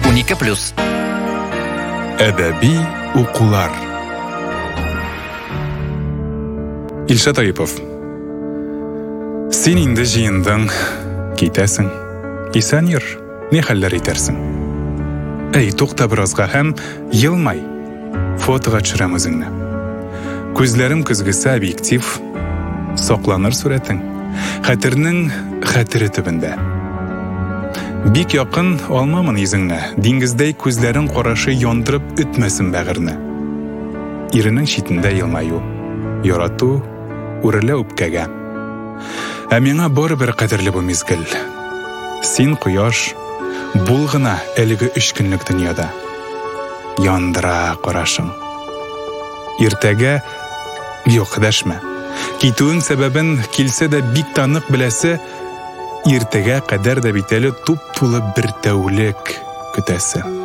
12+. Әдәби укулар. Илшат Айыпов. Сен инде жиындың, китәсің. Исән йөр, не хәлләр итәрсің? Әй, тоқта біразға һәм йылмай. Фотоға төшерәм үзеңне. Күзләрем көзгесе объектив, сакланыр сурәтең. Хәтернең хәтере төбендә. Бик якын алмамын йөзеңне, диңгездәй күзләрең карашы яндырып үтмәсен бәгырне. Иренең читендә йылмаю, ярату, үрелә үпкәгә. Ә миңа барыбер кадерле бу мизгел. Син кояш, бул гына әлеге 3 көнлек дөньяда. Яндыра карашың. Иртәгә юк дәшмә. Китүең сәбәбен килсә дә бик танык беләсе, иртәгә кадәр дә бит әле туп-тулы бер тәүлек көтәсе.